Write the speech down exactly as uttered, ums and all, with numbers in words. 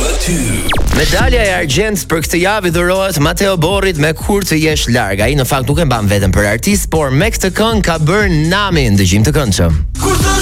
Medalja e argjend për këtë javë dhurohet Mateo Borrit me Kur të jesh larg. Ai në fakt nuk e mban veten për artist, por me këtë këngë ka bërë namin. Dëgjim të këndshëm.